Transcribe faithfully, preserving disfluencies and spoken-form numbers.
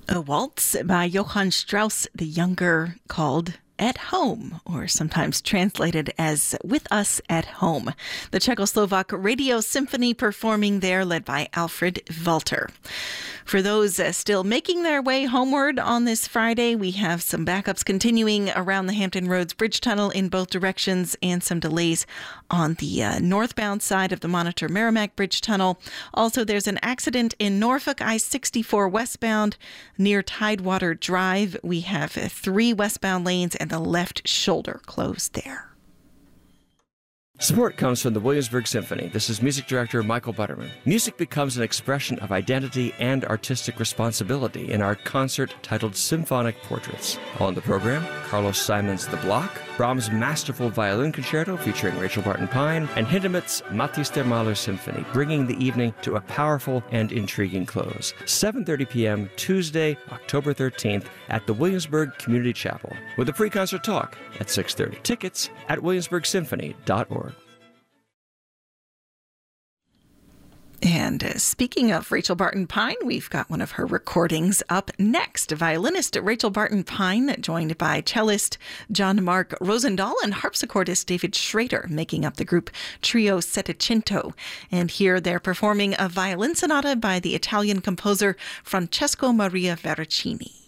A waltz by Johann Strauss the Younger called At Home, or sometimes translated as With Us at Home. The Czechoslovak Radio Symphony performing there, led by Alfred Walter. For those uh, still making their way homeward on this Friday, we have some backups continuing around the Hampton Roads Bridge Tunnel in both directions and some delays on the uh, northbound side of the Monitor Merrimack Bridge Tunnel. Also, there's an accident in Norfolk I sixty-four westbound near Tidewater Drive. We have uh, three westbound lanes and the left shoulder closed there. Support comes from the Williamsburg Symphony. This is music director Michael Butterman. Music becomes an expression of identity and artistic responsibility in our concert titled Symphonic Portraits. On the program, Carlos Simon's The Block, Brahms' masterful violin concerto featuring Rachel Barton Pine, and Hindemith's Mathis der Maler Symphony, bringing the evening to a powerful and intriguing close. seven thirty p.m. Tuesday, October thirteenth at the Williamsburg Community Chapel, with a pre-concert talk at six thirty. Tickets at williamsburg symphony dot org. And uh, speaking of Rachel Barton Pine, we've got one of her recordings up next. Violinist Rachel Barton Pine, joined by cellist John Mark Rosendahl and harpsichordist David Schrader, making up the group Trio Settecento. And here they're performing a violin sonata by the Italian composer Francesco Maria Veracini.